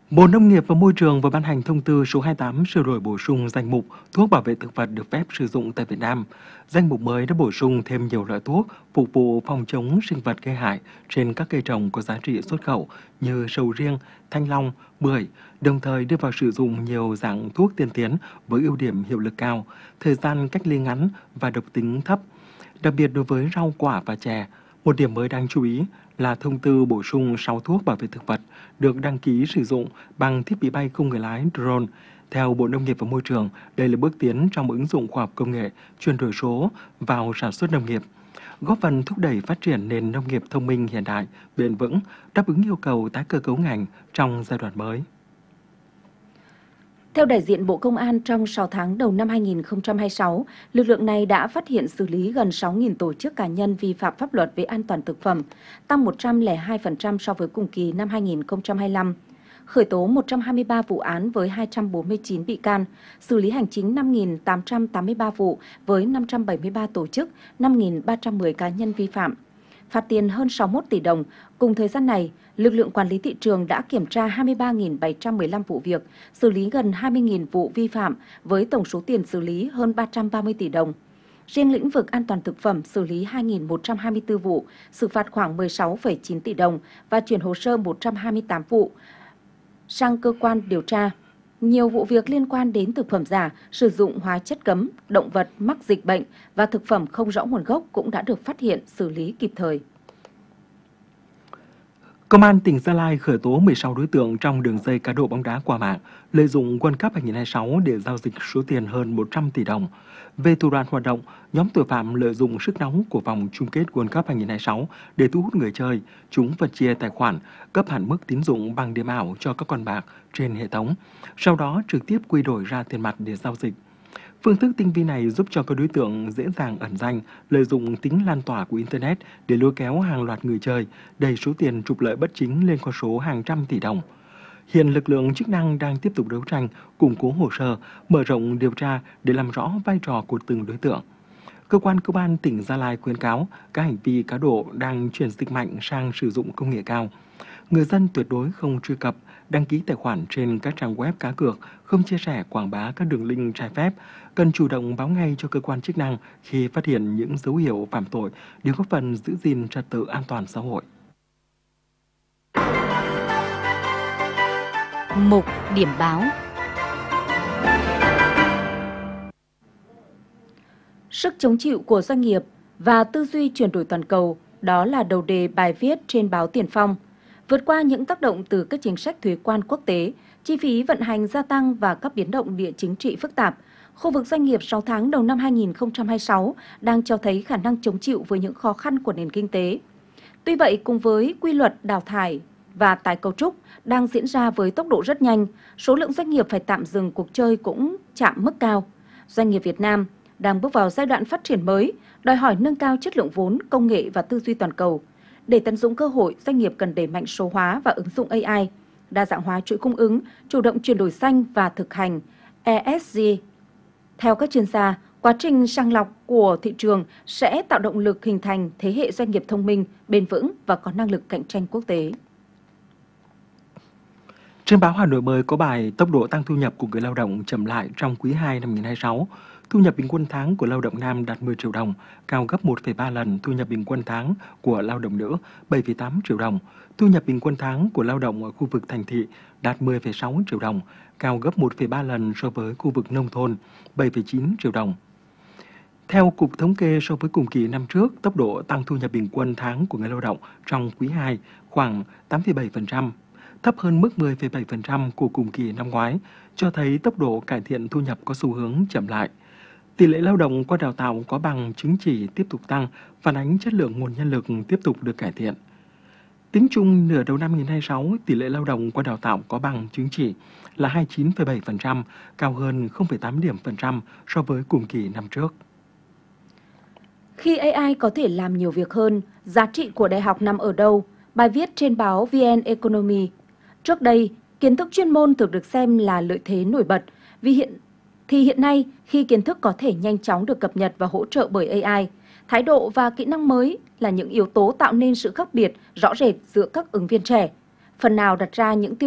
Bộ Nông nghiệp và Môi trường vừa ban hành thông tư số 28 sửa đổi bổ sung danh mục thuốc bảo vệ thực vật được phép sử dụng tại Việt Nam. Danh mục mới đã bổ sung thêm nhiều loại thuốc phục vụ phòng chống sinh vật gây hại trên các cây trồng có giá trị xuất khẩu như sầu riêng, thanh long, bưởi, đồng thời đưa vào sử dụng nhiều dạng thuốc tiên tiến với ưu điểm hiệu lực cao, thời gian cách ly ngắn và độc tính thấp. Đặc biệt đối với rau quả và chè, một điểm mới đáng chú ý là thông tư bổ sung 6 thuốc bảo vệ thực vật được đăng ký sử dụng bằng thiết bị bay không người lái drone. Theo Bộ Nông nghiệp và Môi trường, đây là bước tiến trong ứng dụng khoa học công nghệ, chuyển đổi số vào sản xuất nông nghiệp, góp phần thúc đẩy phát triển nền nông nghiệp thông minh hiện đại, bền vững, đáp ứng yêu cầu tái cơ cấu ngành trong giai đoạn mới. Theo đại diện Bộ Công an, trong 6 tháng đầu năm 2026, lực lượng này đã phát hiện xử lý gần 6.000 tổ chức cá nhân vi phạm pháp luật về an toàn thực phẩm, tăng 102% so với cùng kỳ năm 2025. Khởi tố 123 vụ án với 249 bị can, xử lý hành chính 5.883 vụ với 573 tổ chức, 5.310 cá nhân vi phạm. Phạt tiền hơn 61 tỷ đồng. Cùng thời gian này, lực lượng quản lý thị trường đã kiểm tra 23.715 vụ việc, xử lý gần 20.000 vụ vi phạm với tổng số tiền xử lý hơn 330 tỷ đồng. Riêng lĩnh vực an toàn thực phẩm xử lý 2.124 vụ, xử phạt khoảng 16,9 tỷ đồng và chuyển hồ sơ 128 vụ sang cơ quan điều tra. Nhiều vụ việc liên quan đến thực phẩm giả, sử dụng hóa chất cấm, động vật mắc dịch bệnh và thực phẩm không rõ nguồn gốc cũng đã được phát hiện, xử lý kịp thời. Công an tỉnh Gia Lai khởi tố 16 đối tượng trong đường dây cá độ bóng đá qua mạng, lợi dụng World Cup 2026 để giao dịch số tiền hơn 100 tỷ đồng. Về thủ đoạn hoạt động, nhóm tội phạm lợi dụng sức nóng của vòng chung kết World Cup 2026 để thu hút người chơi, chúng phân chia tài khoản, cấp hạn mức tín dụng bằng điểm ảo cho các con bạc trên hệ thống, sau đó trực tiếp quy đổi ra tiền mặt để giao dịch. Phương thức tinh vi này giúp cho các đối tượng dễ dàng ẩn danh, lợi dụng tính lan tỏa của Internet để lôi kéo hàng loạt người chơi, đẩy số tiền trục lợi bất chính lên con số hàng trăm tỷ đồng. Hiện lực lượng chức năng đang tiếp tục đấu tranh, củng cố hồ sơ, mở rộng điều tra để làm rõ vai trò của từng đối tượng. Cơ quan công an tỉnh Gia Lai khuyến cáo các hành vi cá độ đang chuyển dịch mạnh sang sử dụng công nghệ cao. Người dân tuyệt đối không truy cập, đăng ký tài khoản trên các trang web cá cược, không chia sẻ quảng bá các đường link trái phép, cần chủ động báo ngay cho cơ quan chức năng khi phát hiện những dấu hiệu phạm tội để góp phần giữ gìn trật tự an toàn xã hội. Mục điểm báo. Sức chống chịu của doanh nghiệp và tư duy chuyển đổi toàn cầu, đó là đầu đề bài viết trên báo Tiền Phong. Vượt qua những tác động từ các chính sách thuế quan quốc tế, chi phí vận hành gia tăng và các biến động địa chính trị phức tạp, khu vực doanh nghiệp 6 tháng đầu năm 2026 đang cho thấy khả năng chống chịu với những khó khăn của nền kinh tế. Tuy vậy, cùng với quy luật đào thải và tái cấu trúc đang diễn ra với tốc độ rất nhanh, số lượng doanh nghiệp phải tạm dừng cuộc chơi cũng chạm mức cao. Doanh nghiệp Việt Nam đang bước vào giai đoạn phát triển mới, đòi hỏi nâng cao chất lượng vốn, công nghệ và tư duy toàn cầu. Để tận dụng cơ hội, doanh nghiệp cần đẩy mạnh số hóa và ứng dụng AI, đa dạng hóa chuỗi cung ứng, chủ động chuyển đổi xanh và thực hành ESG. Theo các chuyên gia, quá trình sàng lọc của thị trường sẽ tạo động lực hình thành thế hệ doanh nghiệp thông minh, bền vững và có năng lực cạnh tranh quốc tế. Trên báo Hà Nội mới có bài tốc độ tăng thu nhập của người lao động chậm lại trong quý 2 năm 2026. Thu nhập bình quân tháng của lao động nam đạt 10 triệu đồng, cao gấp 1,3 lần thu nhập bình quân tháng của lao động nữ 7,8 triệu đồng. Thu nhập bình quân tháng của lao động ở khu vực thành thị đạt 10,6 triệu đồng, cao gấp 1,3 lần so với khu vực nông thôn 7,9 triệu đồng. Theo Cục Thống kê, so với cùng kỳ năm trước, tốc độ tăng thu nhập bình quân tháng của người lao động trong quý 2 khoảng 8,7%, thấp hơn mức 10,7% của cùng kỳ năm ngoái, cho thấy tốc độ cải thiện thu nhập có xu hướng chậm lại. Tỷ lệ lao động qua đào tạo có bằng chứng chỉ tiếp tục tăng, phản ánh chất lượng nguồn nhân lực tiếp tục được cải thiện. Tính chung nửa đầu năm 2026, tỷ lệ lao động qua đào tạo có bằng chứng chỉ là 29,7%, cao hơn 0,8 điểm phần trăm so với cùng kỳ năm trước. Khi AI có thể làm nhiều việc hơn, giá trị của đại học nằm ở đâu? Bài viết trên báo VN Economy. Trước đây, kiến thức chuyên môn thường được xem là lợi thế nổi bật, hiện nay khi kiến thức có thể nhanh chóng được cập nhật và hỗ trợ bởi AI, thái độ và kỹ năng mới là những yếu tố tạo nên sự khác biệt rõ rệt giữa các ứng viên trẻ, phần nào đặt ra những tiêu